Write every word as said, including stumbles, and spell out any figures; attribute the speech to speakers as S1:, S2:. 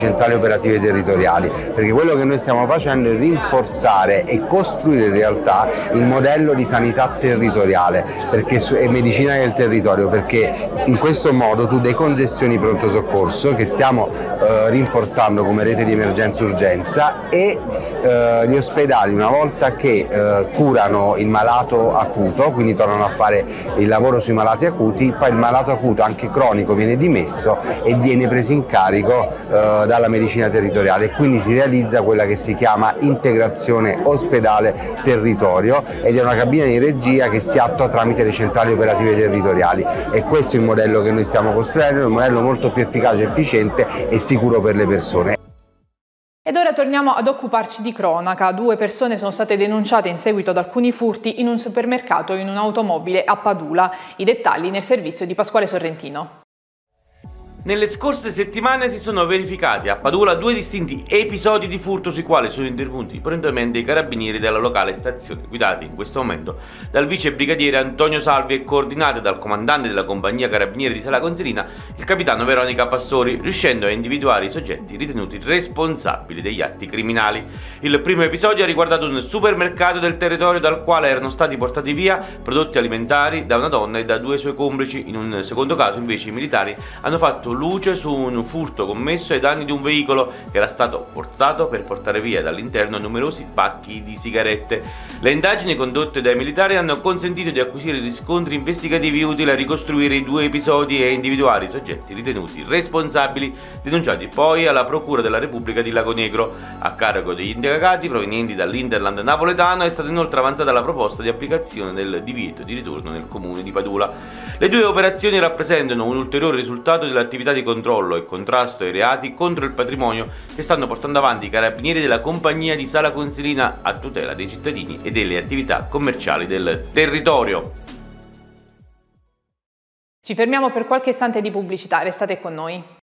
S1: centrali operative territoriali, perché quello che noi stiamo facendo è rinforzare e costruire in realtà il modello di sanità territoriale perché, e medicina del territorio, perché in questo modo tu decongestioni pronto soccorso che stiamo eh, rinforzando come rete di emergenza urgenza e eh, gli ospedali una volta che eh, curano il malato acuto, quindi tornano a fare il lavoro sui malati acuti, poi il malato acuto anche cronico viene dimesso e viene preso in carico eh, dalla medicina territoriale, e quindi si realizza quella che si chiama integrazione ospedale-territorio ed è una cabina di regia che si attua tramite le centrali operative territoriali, e questo è il modello che noi stiamo costruendo, è un modello molto più efficace, efficiente e sicuro per le persone.
S2: Ed ora torniamo ad occuparci di cronaca. Due persone sono state denunciate in seguito ad alcuni furti in un supermercato e in un'automobile a Padula. I dettagli nel servizio di Pasquale Sorrentino.
S3: Nelle scorse settimane si sono verificati a Padula due distinti episodi di furto sui quali sono intervenuti prontamente i carabinieri della locale stazione, guidati in questo momento dal vice brigadiere Antonio Salvi e coordinati dal comandante della compagnia carabinieri di Sala Consilina, il capitano Veronica Pastori, riuscendo a individuare i soggetti ritenuti responsabili degli atti criminali. Il primo episodio ha riguardato un supermercato del territorio dal quale erano stati portati via prodotti alimentari da una donna e da due suoi complici. In un secondo caso invece i militari hanno fatto luce su un furto commesso ai danni di un veicolo che era stato forzato per portare via dall'interno numerosi pacchi di sigarette. Le indagini condotte dai militari hanno consentito di acquisire riscontri investigativi utili a ricostruire i due episodi e individuare i soggetti ritenuti responsabili, denunciati poi alla Procura della Repubblica di Lago Negro. A carico degli indagati provenienti dall'Interland napoletano è stata inoltre avanzata la proposta di applicazione del divieto di ritorno nel comune di Padula. Le due operazioni rappresentano un ulteriore risultato dell'attività di controllo e contrasto ai reati contro il patrimonio che stanno portando avanti i carabinieri della compagnia di Sala Consilina a tutela dei cittadini e delle attività commerciali del territorio.
S2: Ci fermiamo per qualche istante di pubblicità, restate con noi.